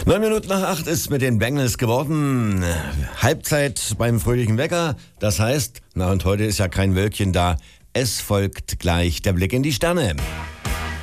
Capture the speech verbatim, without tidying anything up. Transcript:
Neun Minuten nach acht ist mit den Bengals geworden. Halbzeit beim fröhlichen Wecker. Das heißt, na und heute ist ja kein Wölkchen da. Es folgt gleich der Blick in die Sterne.